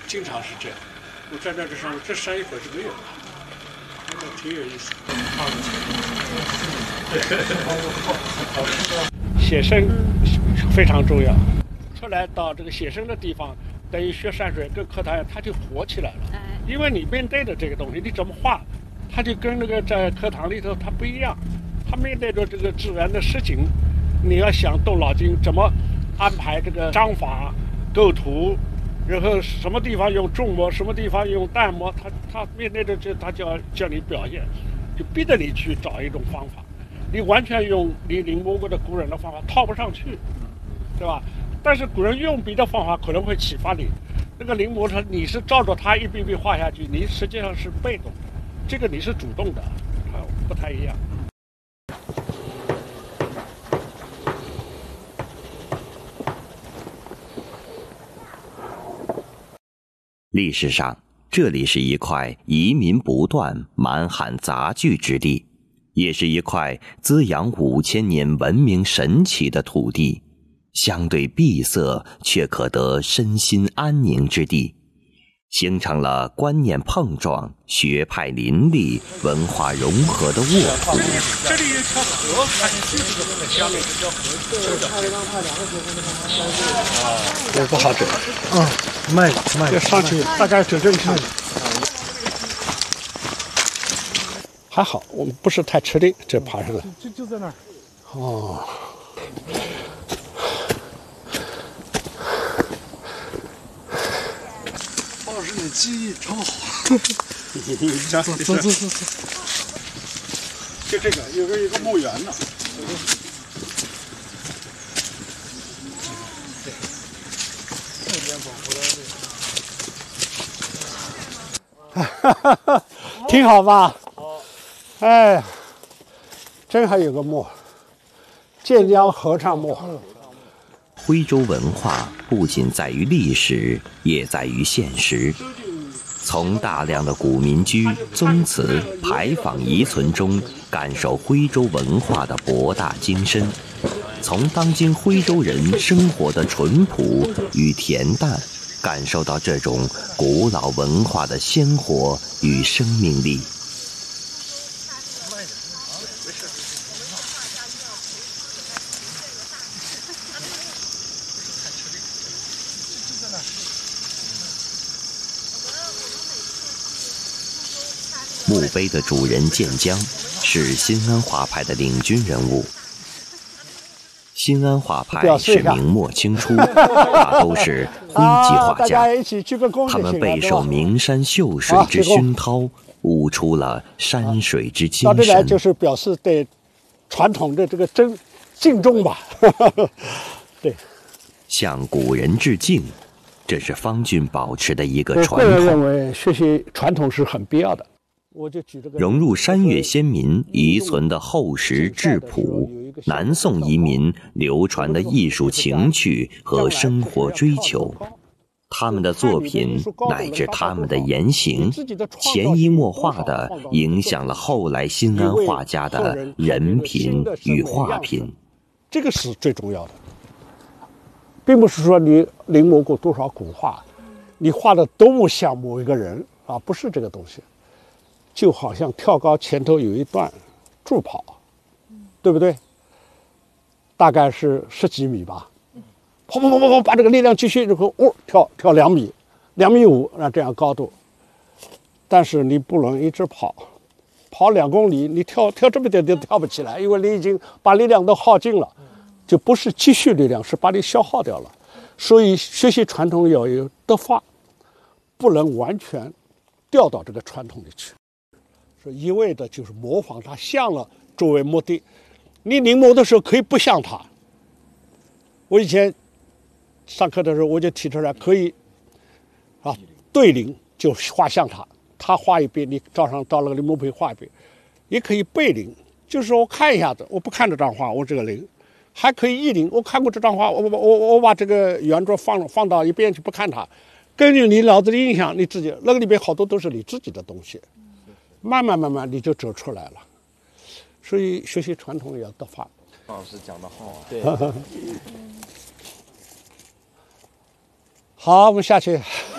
经常是这样。我站在这上面，这山一会儿就没有了，挺有意思。写生非常重要，出来到这个写生的地方，等于学山水跟课堂它就活起来了。因为你面对的这个东西，你怎么画，它就跟那个在课堂里头它不一样。它面对着这个自然的实景，你要想动脑筋怎么安排这个章法、构图，然后什么地方用重墨，什么地方用淡墨，它面对着这，它就要叫你表现，就逼着你去找一种方法。你完全用你临摹过的古人的方法套不上去，对吧？但是古人用笔的方法可能会启发你。那个临摹它，你是照着它一笔笔画下去，你实际上是被动的，这个你是主动的，它不太一样。 历史上，这里是一块移民不断、满含杂聚之地，也是一块滋养5000年文明神奇的土地，相对闭塞却可得身心安宁之地，形成了观念碰撞、学派林立、文化融合的沃土。 这里有条河，它就是这个下面这条河流的。我不好整。慢，要上去，大概整一下。还好，我们不是太吃力，这爬上来。 就在那儿。 哦。 包老师，你的记忆超好。 走。就这个，有个墓园呢。挺好吧？哎，真还有个墓，建江合唱墓。 徽州文化不仅在于历史，也在于现实。从大量的古民居、宗祠、牌坊遗存中，感受徽州文化的博大精深；从当今徽州人生活的淳朴与恬淡，感受到这种古老文化的鲜活与生命力。墓碑的主人建江是新安画派的领军人物。新安画派是明末清初，大都是徽籍画家，他们备受名山秀水之熏陶，悟出了山水之精神。 到这来就是表示对传统的这个敬重吧。对， 向古人致敬，这是方俊保持的一个传统。 我个人认为学习传统是很必要的。我就举这个融入山岳先民遗存的厚实质朴，南宋移民流传的艺术情趣和生活追求，他们的作品乃至他们的言行，潜移默化地影响了后来新安画家的人品与画品。 这个是最重要的，并不是说你临摹过多少古画，你画的多么像某一个人啊，不是这个东西。就好像跳高前头有一段助跑，对不对？大概是10几米吧，跑，把这个力量继续，然后跳2米，2.5米，那这样高度。但是你不能一直跑2公里，你跳这么点都跳不起来，因为你已经把力量都耗尽了，就不是积蓄力量，是把你消耗掉了。所以学习传统要有德法，不能完全掉到这个传统里去。说一味的就是模仿它像了作为目的，你临摹的时候可以不像它。我以前上课的时候我就提出来，可以对临就画像它，他画一遍，你照上到那个临摹碑画一遍，也可以背临，就是说我看一下子，我不看这张画，我这个临，还可以意临，我看过这张画，我把这个原作放到一边去不看它，根据你脑子的印象，你自己那个里边好多都是你自己的东西。慢慢你就走出来了，所以学习传统也要德法。 方老师讲得好啊！ 对。好，我们下去。